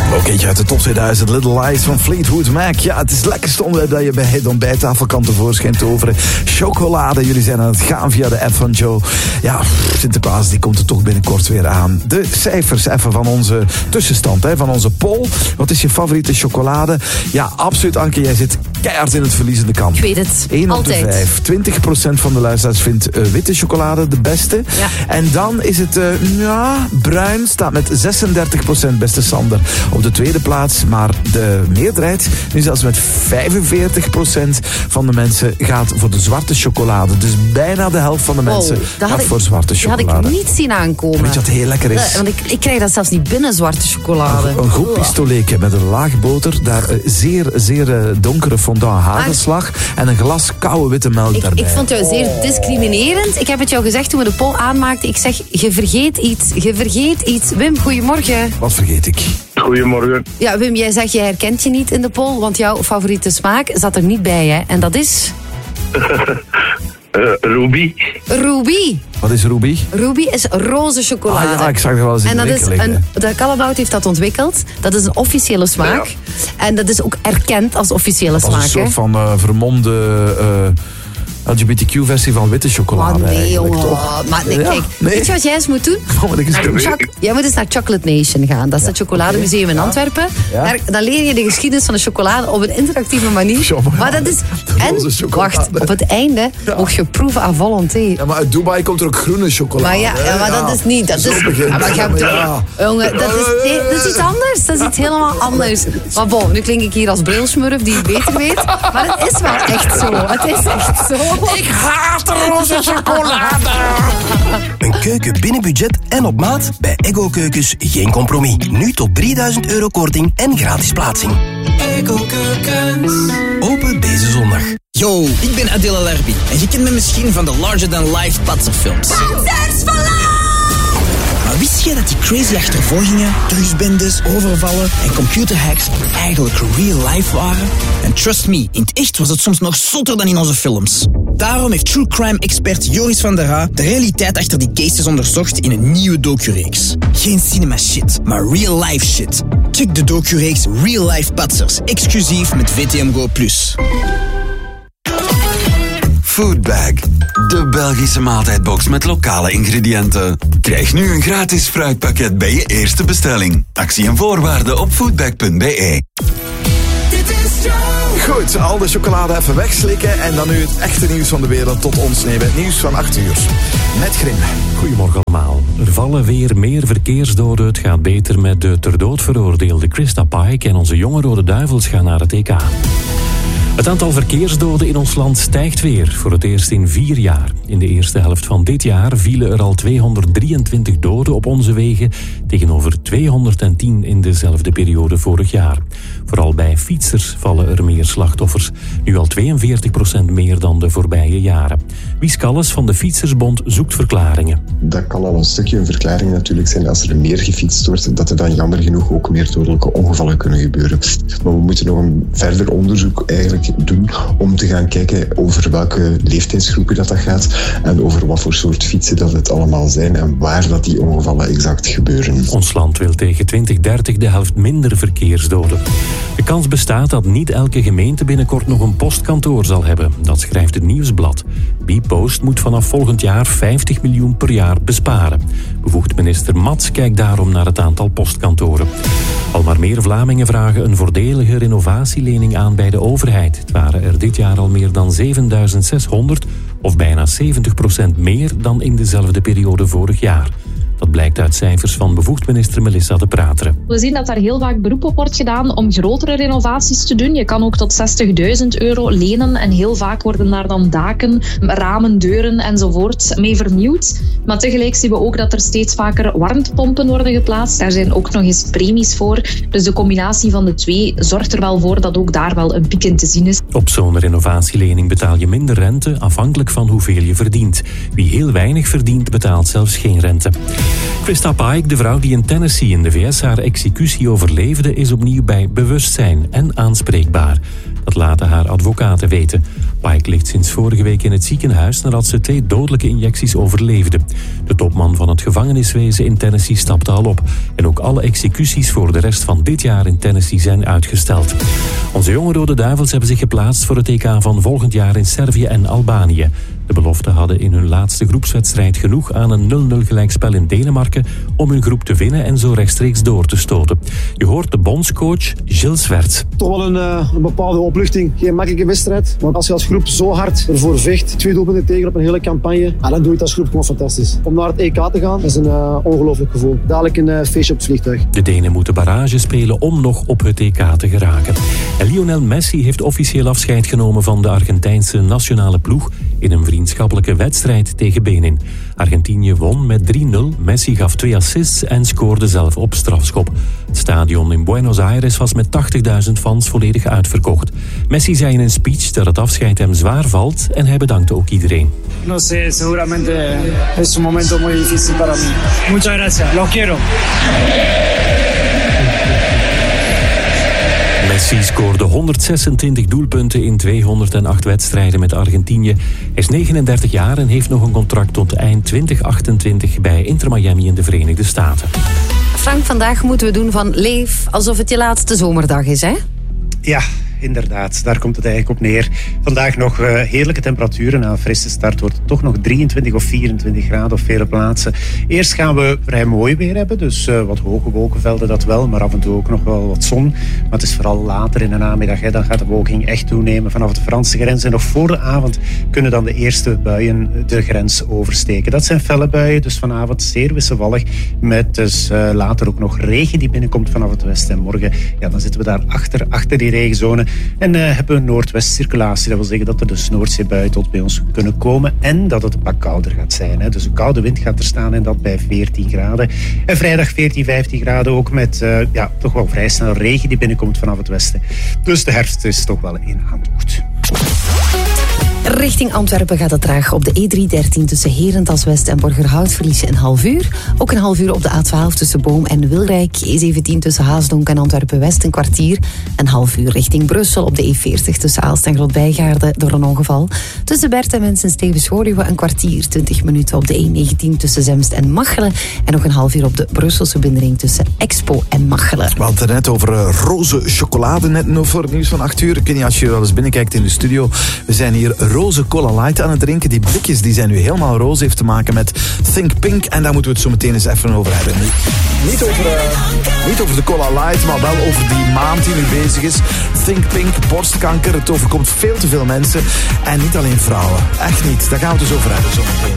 Ook eentje uit de top 2000, Little Lies van Fleetwood Mac. Ja, het is het lekkerste onderwerp dat je bij het ontbijttafel kan tevoorschijn toveren. Chocolade, jullie zijn aan het gaan via de app van Joe. Ja, Sinterklaas, die komt er toch binnenkort weer aan. De cijfers even van onze tussenstand, van onze poll. Wat is je favoriete chocolade? Ja, absoluut, Anke, jij zit keihard in het verliezende kamp. Ik weet het, 1 altijd. op de 5. 20% van de luisteraars vindt witte chocolade de beste. Ja. En dan is het, bruin staat met 36%, beste Sander, op de tweede plaats. Maar de meerderheid, nu zelfs met 45% van de mensen, gaat voor de zwarte chocolade. Dus bijna de helft van de mensen gaat voor zwarte chocolade. Dat had ik niet zien aankomen. Weet je wat heel lekker is? Want ik krijg dat zelfs niet binnen, zwarte chocolade. Een goed pistoletje met een laag boter, daar zeer donkere fondant hagelslag en een glas koude witte melk daarbij. Ik vond jou zeer discriminerend. Ik heb het jou gezegd toen we de poll aanmaakten. Ik zeg, je vergeet iets. Wim, goedemorgen. Wat vergeet ik? Goedemorgen. Ja, Wim, jij zegt je herkent je niet in de poll, want jouw favoriete smaak zat er niet bij, hè? En dat is? Ruby. Ruby. Wat is Ruby? Ruby is roze chocolade. Ah ja, ik zag er wel eens in en dat de is winkel liggen. de Callebaut heeft dat ontwikkeld. Dat is een officiële smaak. Ja. En dat is ook erkend als officiële smaak. Als een soort van vermomde LGBTQ-versie van witte chocolade. Nee, jongen. Maar nee, kijk, weet je wat jij eens moet doen? Jij moet eens naar Chocolate Nation gaan. Dat is het chocolademuseum in Antwerpen. Ja. Dan leer je de geschiedenis van de chocolade op een interactieve manier. Maar dat is... En, wacht, op het einde mocht je proeven à volonté. Ja, maar uit Dubai komt er ook groene chocolade. Maar dat is niet. Dat is, jongen, dat is iets anders. Dat is iets helemaal anders. Maar bon, nu klink ik hier als brilsmurf die het beter weet. Maar het is wel echt zo. Het is echt zo. Ik haat de roze chocolade. Een keuken binnen budget en op maat? Bij Eggo Keukens geen compromis. Nu tot €3000 korting en gratis plaatsing. Eggo Keukens. Open deze zondag. Yo, ik ben Adil El-Arbi en je kent me misschien van de Larger Than Life Patserfilms. Maar wist je dat die crazy achtervolgingen, drugsbendes, overvallen en computerhacks eigenlijk real life waren? En trust me, in het echt was het soms nog zotter dan in onze films. Daarom heeft true crime expert Joris van der Raa de realiteit achter die cases onderzocht in een nieuwe docureeks. Geen cinema shit, maar real life shit. Check de docureeks Real Life Patsers, exclusief met VTM Go+. Foodbag, de Belgische maaltijdbox met lokale ingrediënten. Krijg nu een gratis fruitpakket bij je eerste bestelling. Actie en voorwaarden op foodbag.be. Goed, al de chocolade even wegslikken en dan nu het echte nieuws van de wereld tot ons nemen. Het nieuws van 8 uur. Met Grim. Goedemorgen allemaal. Er vallen weer meer verkeersdoden. Het gaat beter met de ter dood veroordeelde Christa Pike en onze jonge Rode Duivels gaan naar het EK. Het aantal verkeersdoden in ons land stijgt weer, voor het eerst in 4 jaar. In de eerste helft van dit jaar vielen er al 223 doden op onze wegen, tegenover 210 in dezelfde periode vorig jaar. Vooral bij fietsers vallen er meer slachtoffers, nu al 42% meer dan de voorbije jaren. Wies Kalles van de Fietsersbond zoekt verklaringen. Dat kan al een stukje een verklaring natuurlijk zijn als er meer gefietst wordt, dat er dan jammer genoeg ook meer dodelijke ongevallen kunnen gebeuren. Maar we moeten nog een verder onderzoek eigenlijk doen om te gaan kijken over welke leeftijdsgroepen dat gaat en over wat voor soort fietsen dat het allemaal zijn en waar dat die ongevallen exact gebeuren. Ons land wil tegen 2030 de helft minder verkeersdoden. De kans bestaat dat niet elke gemeente binnenkort nog een postkantoor zal hebben. Dat schrijft het Nieuwsblad. Bpost moet vanaf volgend jaar 50 miljoen per jaar besparen. Bevoegd minister Mats kijkt daarom naar het aantal postkantoren. Al maar meer Vlamingen vragen een voordelige renovatielening aan bij de overheid. Het waren er dit jaar al meer dan 7600, of bijna 70% meer dan in dezelfde periode vorig jaar. Dat blijkt uit cijfers van bevoegd minister Melissa de Prateren. We zien dat daar heel vaak beroep op wordt gedaan om grotere renovaties te doen. Je kan ook tot €60.000 lenen en heel vaak worden daar dan daken, ramen, deuren enzovoort mee vernieuwd. Maar tegelijk zien we ook dat er steeds vaker warmtepompen worden geplaatst. Daar zijn ook nog eens premies voor. Dus de combinatie van de twee zorgt er wel voor dat ook daar wel een piek in te zien is. Op zo'n renovatielening betaal je minder rente afhankelijk van hoeveel je verdient. Wie heel weinig verdient betaalt zelfs geen rente. Christa Pike, de vrouw die in Tennessee in de VS haar executie overleefde, is opnieuw bij bewustzijn en aanspreekbaar. Dat laten haar advocaten weten. Pike ligt sinds vorige week in het ziekenhuis nadat ze 2 dodelijke injecties overleefde. De topman van het gevangeniswezen in Tennessee stapte al op. En ook alle executies voor de rest van dit jaar in Tennessee zijn uitgesteld. Onze jonge Rode Duivels hebben zich geplaatst voor het EK van volgend jaar in Servië en Albanië. De beloften hadden in hun laatste groepswedstrijd genoeg aan een 0-0 gelijkspel in Denemarken om hun groep te winnen en zo rechtstreeks door te stoten. Je hoort de bondscoach Gilles Sverts. Toch wel een bepaalde opluchting. Geen makkelijke wedstrijd, maar als je als groep zo hard ervoor vecht, 2 doelpunten tegen op een hele campagne, dan doe je het als groep gewoon fantastisch. Om naar het EK te gaan, dat is een ongelooflijk gevoel. Dadelijk een feestje op het vliegtuig. De Denen moeten barrage spelen om nog op het EK te geraken. En Lionel Messi heeft officieel afscheid genomen van de Argentijnse nationale ploeg in een vriendschappelijke wedstrijd tegen Benin. Argentinië won met 3-0, Messi gaf 2 assists en scoorde zelf op strafschop. Het stadion in Buenos Aires was met 80.000 fans volledig uitverkocht. Messi zei in een speech dat het afscheid hem zwaar valt en hij bedankte ook iedereen. No sé, seguramente es un momento muy difícil para mí. Muchas gracias, los quiero. Messi scoorde 126 doelpunten in 208 wedstrijden met Argentinië. Hij is 39 jaar en heeft nog een contract tot eind 2028 bij Inter Miami in de Verenigde Staten. Frank, vandaag moeten we doen van leef alsof het je laatste zomerdag is, hè? Ja, inderdaad. Daar komt het eigenlijk op neer. Vandaag nog heerlijke temperaturen. Na een frisse start wordt het toch nog 23 of 24 graden op vele plaatsen. Eerst gaan we vrij mooi weer hebben. Dus wat hoge wolkenvelden dat wel. Maar af en toe ook nog wel wat zon. Maar het is vooral later in de namiddag. Dan gaat de bewolking echt toenemen vanaf de Franse grens. En nog voor de avond kunnen dan de eerste buien de grens oversteken. Dat zijn felle buien. Dus vanavond zeer wisselvallig. Met dus later ook nog regen die binnenkomt vanaf het westen. En morgen dan zitten we daar achter die regenzone. En hebben we noordwestcirculatie. Dat wil zeggen dat er dus Noordzeebuien tot bij ons kunnen komen. En dat het een pak kouder gaat zijn. Hè. Dus een koude wind gaat er staan en dat bij 14 graden. En vrijdag 14, 15 graden ook met toch wel vrij snel regen die binnenkomt vanaf het westen. Dus de herfst is toch wel in aantocht. Richting Antwerpen gaat het traag. Op de E313 tussen Herentals West en Borgerhout verlies je een half uur. Ook een half uur op de A12 tussen Boom en Wilrijk. E17 tussen Haasdonk en Antwerpen West een kwartier. Een half uur richting Brussel op de E40 tussen Aalst en Grootbijgaarden door een ongeval. Tussen Bert en Stevens-Woluwe een kwartier. 20 minuten op de E19 tussen Zemst en Machelen. En nog een half uur op de Brusselse bindering tussen Expo en Machelen. We hadden het net over roze chocolade net nog voor het nieuws van 8 uur. Ik weet niet als je wel eens binnenkijkt in de studio. We zijn hier roze Cola Light aan het drinken. Die blikjes die zijn nu helemaal roze. Heeft te maken met Think Pink. En daar moeten we het zo meteen eens even over hebben. Niet over de Cola Light, maar wel over die maand die nu bezig is. Think Pink, borstkanker. Het overkomt veel te veel mensen. En niet alleen vrouwen. Echt niet. Daar gaan we het dus over hebben zo meteen.